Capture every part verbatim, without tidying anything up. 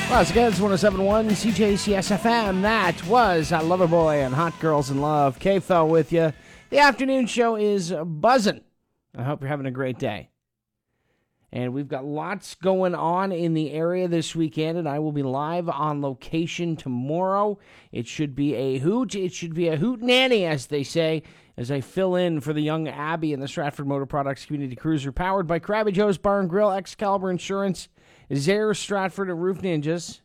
Once again, it's one oh seven point one C J C S F M. That was uh, Loverboy and Hot Girls in Love. K-Fel with you. The afternoon show is buzzing. I hope you're having a great day. And we've got lots going on in the area this weekend, and I will be live on location tomorrow. It should be a hoot. It should be a hoot nanny, as they say, as I fill in for the young Abby in the Stratford Motor Products Community Cruiser, powered by Krabby Joe's Bar and Grill, Excalibur Insurance, Zare Stratford, and Roof Ninjas.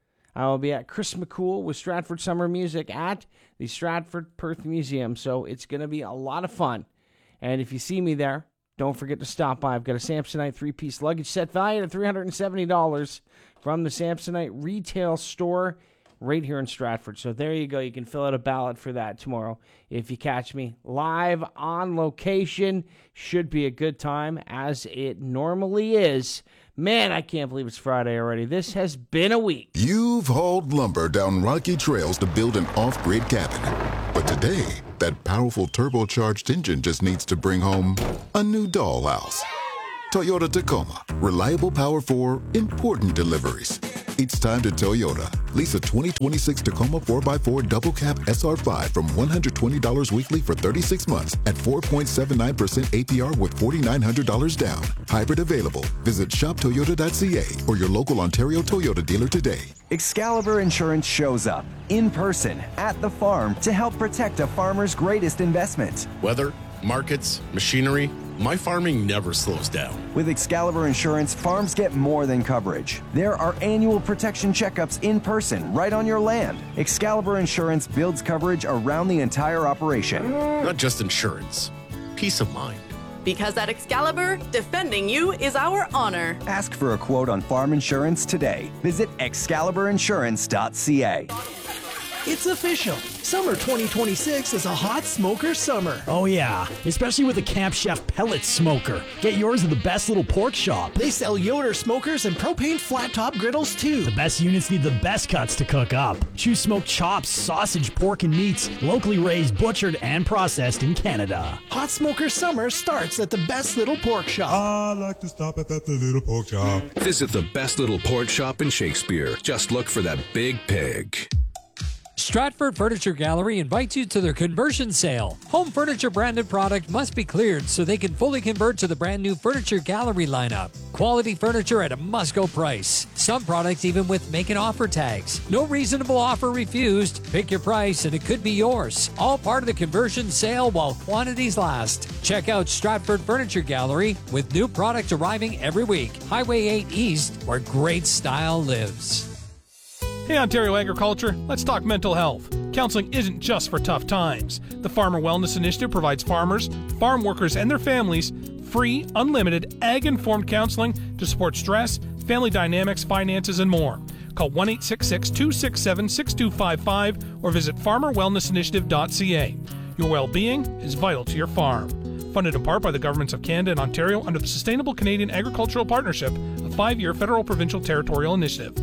I will be at Chris McCool with Stratford Summer Music at the Stratford Perth Museum, so it's going to be a lot of fun. And if you see me there, don't forget to stop by. I've got a Samsonite three-piece luggage set valued at three hundred seventy dollars from the Samsonite retail store right here in Stratford. So there you go. You can fill out a ballot for that tomorrow if you catch me live on location. Should be a good time, as it normally is. Man, I can't believe it's Friday already. This has been a week. You've hauled lumber down rocky trails to build an off-grid cabin. But today, that powerful turbocharged engine just needs to bring home a new dollhouse. Toyota Tacoma. Reliable power for important deliveries. It's time to Toyota. Lease a twenty twenty-six Tacoma four by four Double Cab S R five from one hundred twenty dollars weekly for thirty-six months at four point seven nine percent A P R with four thousand nine hundred dollars down. Hybrid available. Visit shop toyota dot c a or your local Ontario Toyota dealer today. Excalibur Insurance shows up in person at the farm to help protect a farmer's greatest investment. Weather, markets, machinery. My farming never slows down. With Excalibur Insurance, farms get more than coverage. There are annual protection checkups in person, right on your land. Excalibur Insurance builds coverage around the entire operation. Not just insurance, peace of mind. Because at Excalibur, defending you is our honor. Ask for a quote on farm insurance today. Visit excalibur insurance dot c a. It's official. Summer twenty twenty-six is a hot smoker summer. Oh yeah, especially with the Camp Chef pellet smoker. Get yours at the Best Little Pork Shop. They sell Yoder smokers and propane flat top griddles too. The best units need the best cuts to cook up. Choose smoked chops, sausage, pork, and meats, locally raised, butchered, and processed in Canada. Hot smoker summer starts at the Best Little Pork Shop. I like to stop at that little pork shop. Visit the Best Little Pork Shop in Shakespeare. Just look for that big pig. Stratford Furniture Gallery invites you to their conversion sale. Home furniture branded product must be cleared so they can fully convert to the brand new Furniture Gallery lineup. Quality furniture at a must-go price. Some products even with make an offer tags. No reasonable offer refused. Pick your price and it could be yours. All part of the conversion sale while quantities last. Check out Stratford Furniture Gallery with new products arriving every week. Highway eight East, where great style lives. Hey Ontario Agriculture, let's talk mental health. Counseling isn't just for tough times. The Farmer Wellness Initiative provides farmers, farm workers, and their families free, unlimited, ag-informed counseling to support stress, family dynamics, finances, and more. Call one eight six six, two six seven, six two five five or visit farmer wellness initiative dot c a. Your well-being is vital to your farm. Funded in part by the governments of Canada and Ontario under the Sustainable Canadian Agricultural Partnership, a five-year federal provincial territorial initiative.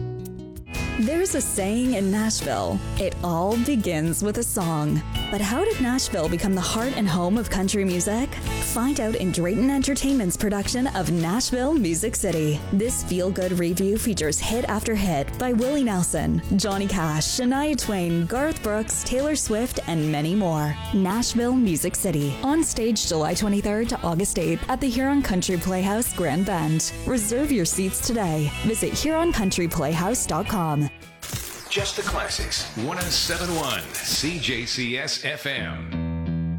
There's a saying in Nashville, it all begins with a song. But how did Nashville become the heart and home of country music? Find out in Drayton Entertainment's production of Nashville Music City. This feel-good review features hit after hit by Willie Nelson, Johnny Cash, Shania Twain, Garth Brooks, Taylor Swift, and many more. Nashville Music City. On stage July twenty-third to August eighth at the Huron Country Playhouse, Grand Bend. Reserve your seats today. Visit huron country playhouse dot com. Just the classics. one oh seven point one C J C S F M.